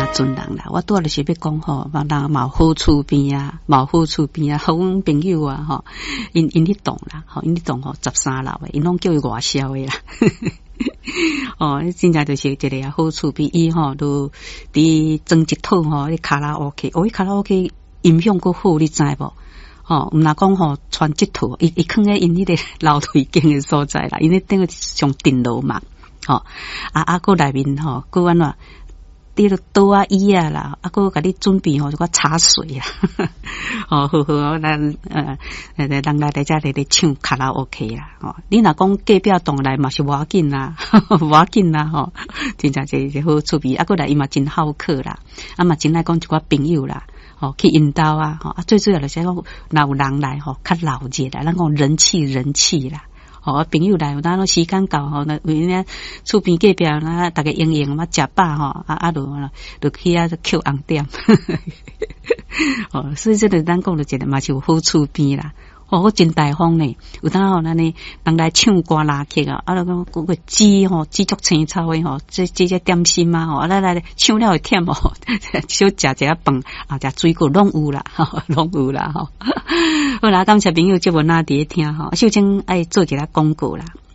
尊人啦，我拄就是要讲吼，人嘛好厝边啊，嘛好厝边啊，好阮朋友啊吼，因迄栋啦，吼，因迄栋吼13楼诶，因拢叫伊外销诶啦。哦，真正就是一个好厝边，伊吼都伫装一套吼，迄卡拉 OK， 哦，迄卡拉 OK 音响够好，你知无？哦，毋若讲吼传一套，伊囥喺因迄个楼梯间诶所在啦，因为等于上顶楼嘛，吼，个内面吼，个安怎？滴了刀啊椅啊啦，个甲你准备吼一个茶水啊，哦，好好，人来在遮来唱卡拉 OK 啦，哦，你若讲隔壁栋来嘛是无要紧啦，无要紧啦，吼，真正是好趣味，个来伊嘛真好客啦，嘛真爱讲一寡朋友啦。哦，去引导啊，吼，最主要就是讲，若有人来吼，较闹热啦，咱讲人气啦，吼，朋友来，有当时间到吼，那为呢厝边隔壁那大家用嘛食饱吼，就去啊扣红点，哦，所以这个咱讲的一个嘛是有好厝边啦。哦，我真大方呢，有当吼，咱呢人来唱歌拉客啊，就讲嗰个鸡吼，鸡足青草的吼，这点心啊吼，来唱了会忝吼，小食一下饭啊，食水果拢有啦，拢有啦吼。好啦，感谢朋友这么那伫听吼，首先爱做一个广告啦。